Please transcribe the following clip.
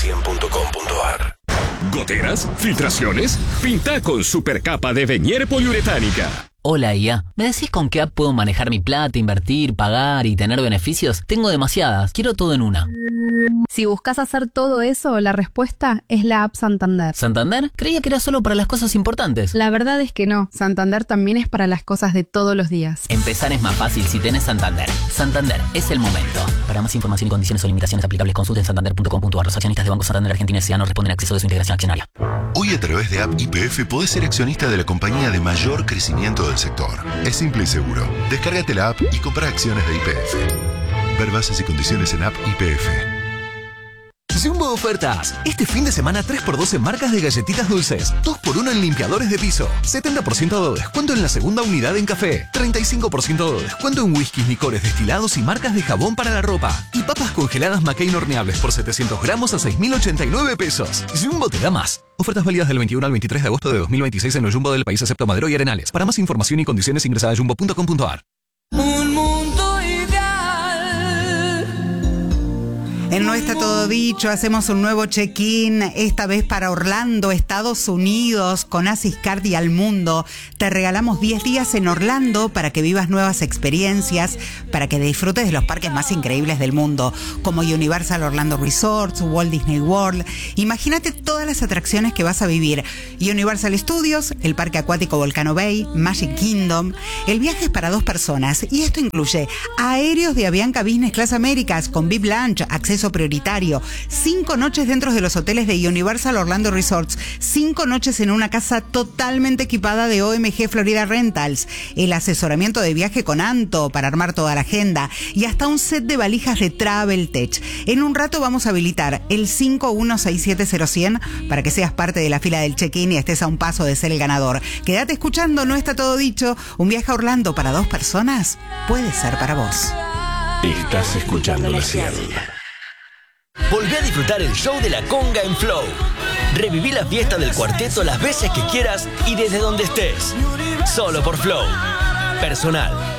100.com.ar. ¿Goteras? ¿Filtraciones? Pinta con Supercapa de Venier Poliuretánica. Hola, IA. ¿Me decís con qué app puedo manejar mi plata, invertir, pagar y tener beneficios? Tengo demasiadas. Quiero todo en una. Si buscas hacer todo eso, la respuesta es la app Santander. ¿Santander? Creía que era solo para las cosas importantes. La verdad es que no. Santander también es para las cosas de todos los días. Empezar es más fácil si tenés Santander. Santander es el momento. Para más información y condiciones o limitaciones aplicables, consulten santander.com.ar. Los accionistas de Banco Santander Argentina S.A. no responden a acceso de su integración accionaria. Hoy a través de App YPF podés ser accionista de la compañía de mayor crecimiento del sector. Es simple y seguro. Descárgate la app y compra acciones de YPF. Ver bases y condiciones en App YPF. Jumbo Ofertas. Este fin de semana 3x2 en marcas de galletitas dulces. 2x1 en limpiadores de piso. 70% de descuento en la segunda unidad en café. 35% de descuento en whiskies, licores, destilados y marcas de jabón para la ropa. Y papas congeladas McCain horneables por 700 gramos a 6.089 pesos. Jumbo te da más. Ofertas válidas del 21 al 23 de agosto de 2026 en el Jumbo del país excepto Madero y Arenales. Para más información y condiciones ingresa a jumbo.com.ar. Un mundo ideal. En No Está Todo Dicho hacemos un nuevo check-in, esta vez para Orlando, Estados Unidos, con Asiscard y Al Mundo. Te regalamos 10 días en Orlando para que vivas nuevas experiencias, para que disfrutes de los parques más increíbles del mundo, como Universal Orlando Resorts, Walt Disney World. Imagínate todas las atracciones que vas a vivir. Universal Studios, el Parque Acuático Volcano Bay, Magic Kingdom. El viaje es para 2 personas y esto incluye aéreos de Avianca Business Class Américas con VIP Lunch, acceso prioritario, 5 noches dentro de los hoteles de Universal Orlando Resorts, 5 noches en una casa totalmente equipada de OMG Florida Rentals, el asesoramiento de viaje con Anto para armar toda la agenda y hasta un set de valijas de Travel Tech. En un rato vamos a habilitar el 516700100 para que seas parte de la fila del check-in y estés a un paso de ser el ganador. Quédate escuchando, No Está Todo Dicho. Un viaje a Orlando para 2 personas puede ser para vos. Estás escuchando la 100. Volvé a disfrutar el show de la conga en Flow. Reviví la fiesta del cuarteto las veces que quieras y desde donde estés. Solo por Flow. Personal,